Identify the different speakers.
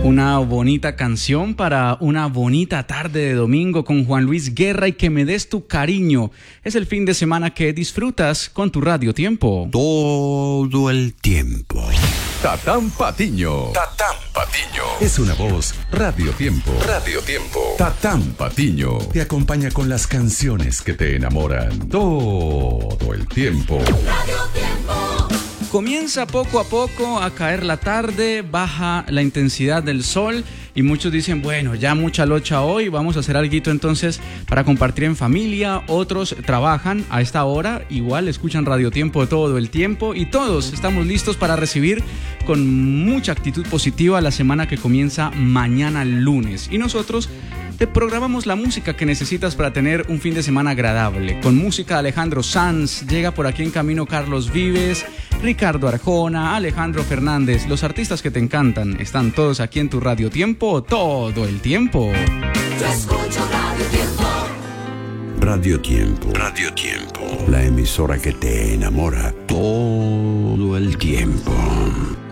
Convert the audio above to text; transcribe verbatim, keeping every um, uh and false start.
Speaker 1: Una bonita canción para una bonita tarde de domingo con Juan Luis Guerra y Que me des tu cariño. Es el fin de semana que disfrutas con tu Radio Tiempo.
Speaker 2: Todo el tiempo.
Speaker 3: Tatán Patiño. Tatán Patiño. Es una voz Radio Tiempo. Radio Tiempo. Tatán Patiño. Te acompaña con las canciones que te enamoran todo el tiempo.
Speaker 4: Radio Tiempo.
Speaker 1: Comienza poco a poco a caer la tarde, baja la intensidad del sol y muchos dicen, bueno, ya mucha locha hoy, vamos a hacer alguito entonces para compartir en familia. Otros trabajan a esta hora, igual escuchan Radio Tiempo todo el tiempo y todos estamos listos para recibir con mucha actitud positiva la semana que comienza mañana lunes. Y nosotros te programamos la música que necesitas para tener un fin de semana agradable. Con música de Alejandro Sanz, llega por aquí en camino Carlos Vives, Ricardo Arjona, Alejandro Fernández. Los artistas que te encantan están todos aquí en tu Radio Tiempo todo el tiempo.
Speaker 4: Yo escucho Radio Tiempo.
Speaker 2: Radio Tiempo. Radio Tiempo. La emisora que te enamora todo el tiempo.